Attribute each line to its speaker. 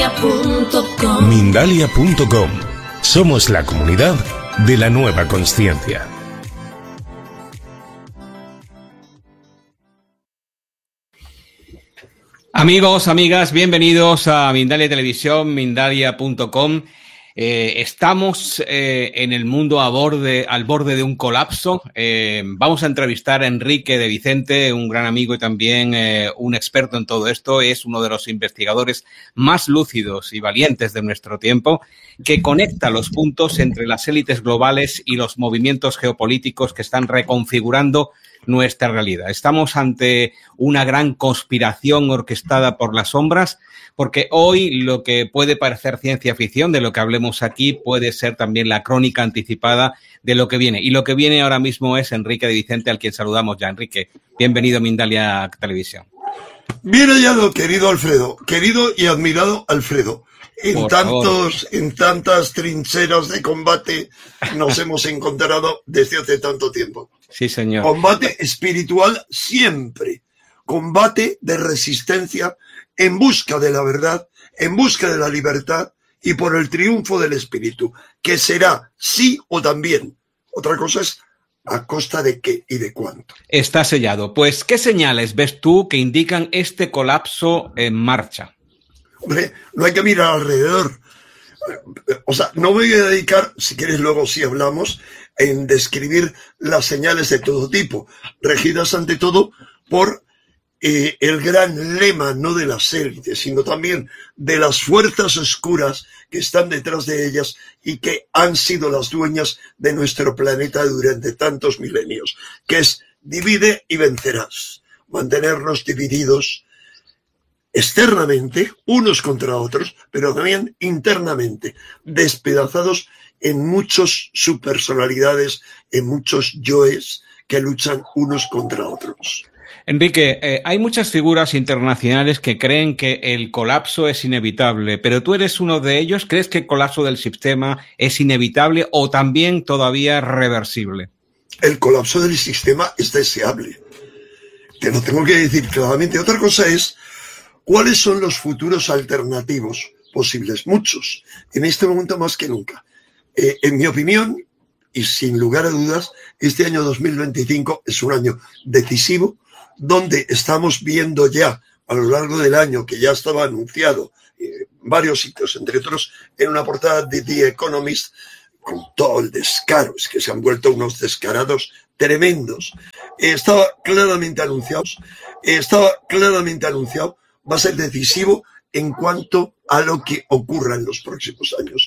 Speaker 1: Mindalia.com.
Speaker 2: Mindalia.com. Somos la comunidad de la nueva consciencia.
Speaker 3: Amigos, amigas, bienvenidos a Mindalia Televisión, Mindalia.com. Estamos en el mundo al borde de un colapso. Vamos a entrevistar a Enrique de Vicente, un gran amigo y también un experto en todo esto. Es uno de los investigadores más lúcidos y valientes de nuestro tiempo, que conecta los puntos entre las élites globales y los movimientos geopolíticos que están reconfigurando nuestra realidad. Estamos ante una gran conspiración orquestada por las sombras, porque hoy lo que puede parecer ciencia ficción, de lo que hablemos aquí, puede ser también la crónica anticipada de lo que viene. Y lo que viene ahora mismo es Enrique de Vicente, al quien saludamos ya. Enrique, bienvenido a Mindalia Televisión.
Speaker 4: Bien hallado, querido Alfredo, querido y admirado Alfredo. En tantas trincheras de combate nos hemos encontrado desde hace tanto tiempo.
Speaker 3: Sí, señor.
Speaker 4: Combate espiritual siempre. Combate de resistencia en busca de la verdad, en busca de la libertad y por el triunfo del espíritu, que será sí o también. Otra cosa es a costa de qué y de cuánto.
Speaker 3: Está sellado. Pues, ¿qué señales ves tú que indican este colapso en marcha?
Speaker 4: Hombre, no hay que mirar alrededor. O sea, no voy a dedicar, si quieres luego sí hablamos, en describir las señales de todo tipo, regidas ante todo por el gran lema, no de las élites, sino también de las fuerzas oscuras que están detrás de ellas y que han sido las dueñas de nuestro planeta durante tantos milenios, que es divide y vencerás, mantenernos divididos externamente, unos contra otros, pero también internamente, despedazados en muchas subpersonalidades, en muchos yoes que luchan unos contra otros.
Speaker 3: Enrique, hay muchas figuras internacionales que creen que el colapso es inevitable, pero tú eres uno de ellos. ¿Crees que el colapso del sistema es inevitable o también todavía reversible?
Speaker 4: El colapso del sistema es deseable. Te lo tengo que decir claramente. Otra cosa es ¿cuáles son los futuros alternativos posibles? Muchos, en este momento más que nunca. En mi opinión, y sin lugar a dudas, este año 2025 es un año decisivo, donde estamos viendo ya a lo largo del año, que ya estaba anunciado en varios sitios, entre otros en una portada de The Economist, con todo el descaro, es que se han vuelto unos descarados tremendos. Estaba claramente anunciado, va a ser decisivo en cuanto a lo que ocurra en los próximos años.